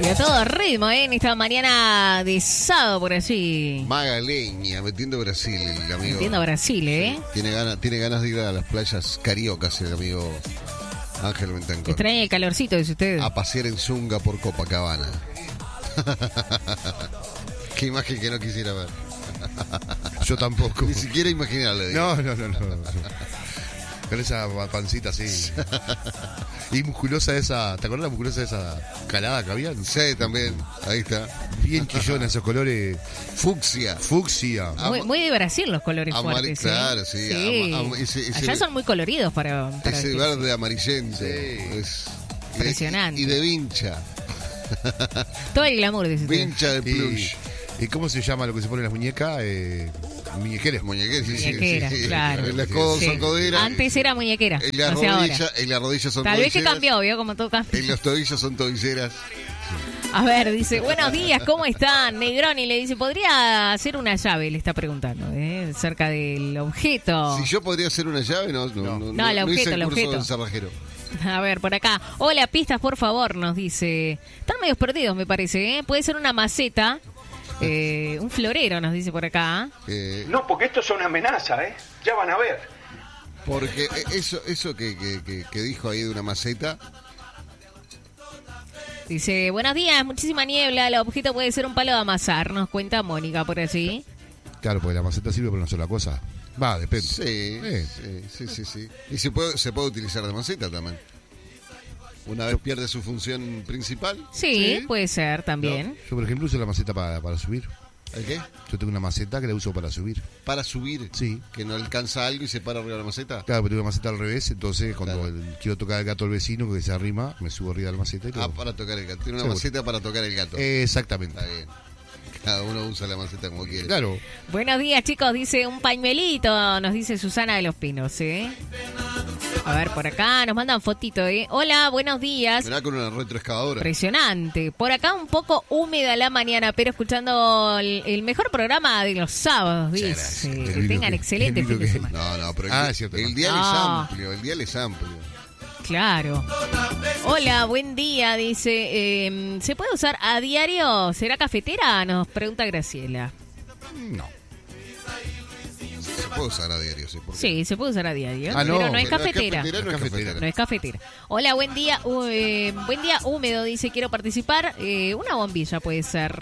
Y a todo ritmo, en esta mañana de sábado por allí. Magaleña, metiendo Brasil, amigo. Metiendo Brasil, ¿eh? Tiene ganas de ir a las playas cariocas, el amigo Ángel Bentancor. Extraña el calorcito, dice usted. A pasear en zunga por Copacabana. Qué imagen que no quisiera ver. Yo tampoco. Ni siquiera imaginarle. No. Con esa pancita así. Y musculosa esa. ¿Te acuerdas la musculosa de esa calada que había? Sí, también. Ahí está. Bien chillona, esos colores. Fucsia. Muy de Brasil los colores fuertes. Claro, sí. Allá son muy coloridos para ese verde amarillente. Sí. Es impresionante. Y de vincha. Todo el glamour, dice usted. Vincha de plush. ¿Y cómo se llama lo que se pone en las muñecas? Muñequeras. Muñequera, claro. Las codos son coderas. Antes era muñequera. En las rodillas son Tal vez que tobilleras. cambió, ¿vio? Como todo cambia. En los tobillos son tobilleras. A ver, dice, buenos días, ¿cómo están? Negroni le dice, ¿podría hacer una llave? Le está preguntando, acerca del objeto. Si yo podría hacer una llave, no el objeto, hice el curso objeto. del cerrajero. A ver, por acá. Hola, pistas, por favor, nos dice. Están medios perdidos, me parece, ¿eh? Puede ser una maceta. Un florero, nos dice por acá. No, porque esto es una amenaza, ¿eh? Ya van a ver. Porque eso que dijo ahí de una maceta. Dice, buenos días, muchísima niebla, el objeto puede ser un palo de amasar, nos cuenta Mónica por allí. Claro, porque la maceta sirve para una sola cosa. Va, depende. Sí. Y se puede utilizar de maceta también. Una vez pierde su función principal. Sí, puede ser también. No, yo, por ejemplo, uso la maceta para subir. ¿El qué? Yo tengo una maceta que la uso para subir. ¿Para subir? Sí. ¿Que no alcanza algo y se para arriba de la maceta? Claro, pero tengo una maceta al revés, entonces cuando quiero tocar el gato al vecino que se arrima, me subo arriba de la maceta y todo. Para tocar el gato. Tiene una maceta para tocar el gato. Exactamente. Está bien. Cada uno usa la maceta como quiere. Claro. Buenos días, chicos, dice un pañuelito, nos dice Susana de los Pinos, ¿eh? A ver, por acá nos mandan fotito, ¿eh? Hola, buenos días. Mirá con una retroexcavadora. Impresionante. Por acá un poco húmeda la mañana, pero escuchando el mejor programa de los sábados, dice. Que tengan excelente fin de semana. No, pero cierto, el dial es amplio. Claro. Hola, buen día, dice. ¿Se puede usar a diario? ¿Será cafetera? Nos pregunta Graciela. No. Se puede usar a diario, sí. Sí, se puede usar a diario. Ah, no, pero no es cafetera. No es cafetera. Hola, buen día. Buen día húmedo, dice. Quiero participar. Una bombilla puede ser.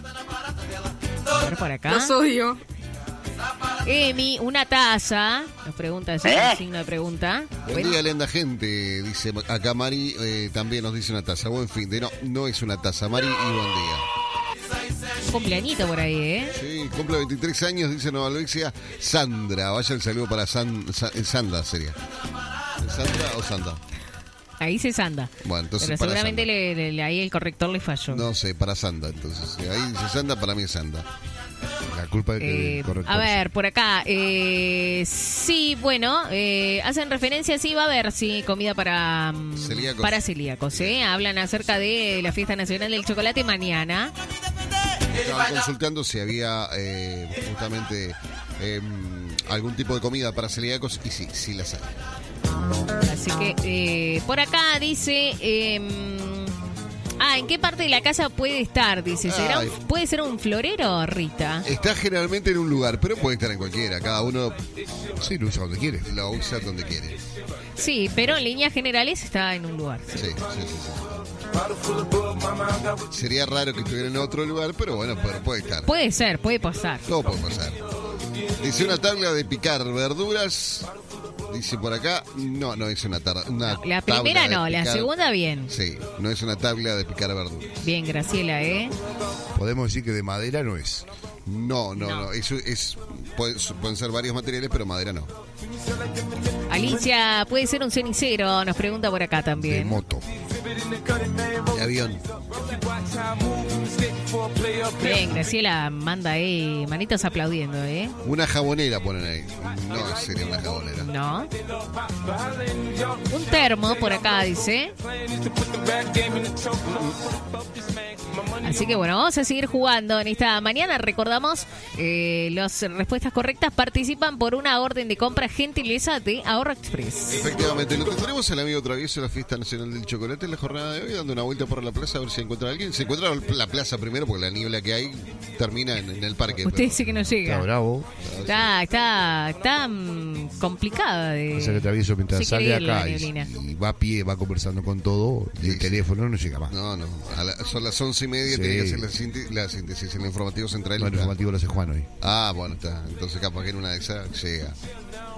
A ver por acá. No soy yo. Emi, una taza. Nos pregunta allí, un signo de pregunta. Buen día, linda gente. Dice acá Mari, también nos dice una taza. Buen fin de no es una taza. Mari, y buen día. Un cumpleañito por ahí, ¿eh? Sí, cumple 23 años, dice Nueva Alexia. Sandra, vaya el saludo para Sandra sería. ¿Sandra o Sanda? Ahí dice Sanda. Bueno, entonces pero para seguramente ahí el corrector le falló. No sé, para Sanda, entonces. Ahí dice Sanda, para mí es Sanda. La culpa de que el corrector. A ver, por acá. Sí, bueno, hacen referencia, sí, va a haber, sí, comida para celíacos, ¿eh? Hablan acerca de la Fiesta Nacional del Chocolate mañana. Estaban consultando si había justamente algún tipo de comida para celíacos y sí las hay. Así que por acá dice... ¿en qué parte de la casa puede estar? Dice, ¿puede ser un florero, Rita? Está generalmente en un lugar, pero puede estar en cualquiera. Cada uno sí lo usa donde quiere. Lo usa donde quiere. Sí, pero en líneas generales está en un lugar. Sí. Sería raro que estuviera en otro lugar, pero bueno, puede estar. Puede ser, puede pasar. Todo puede pasar. Dice una tabla de picar verduras. Dice por acá, no es una tabla. La primera no, la segunda bien. Sí, no es una tabla de picar verduras. Bien, Graciela, ¿eh? Podemos decir que de madera no es. No. Eso pueden ser varios materiales, pero madera no. Alicia, ¿puede ser un cenicero? Nos pregunta por acá también. De moto. De avión. Bien, Graciela manda ahí, manitos aplaudiendo, ¿eh? Una jabonera ponen ahí. No sería una jabonera. No. Un termo por acá, dice. Así que bueno, vamos a seguir jugando en esta mañana. Recordamos, las respuestas correctas participan por una orden de compra gentileza de Ahorro Express. Efectivamente, lo que tenemos el amigo Travieso, la Fiesta Nacional del Chocolate, en la jornada de hoy, dando una vuelta por la plaza a ver si encuentra a alguien. Se encuentra la plaza primero porque la niebla que hay termina en el parque. Usted dice que no llega. Está bravo. Está complicada de... O sea que Travieso mientras sale acá y va a pie, va conversando con todo, y el teléfono no llega más. No. Son las 11:30, tiene que hacer la síntesis, el informativo central. No, el informativo lo hace Juan hoy. Ah, bueno, está. Entonces capaz que en una de esas llega.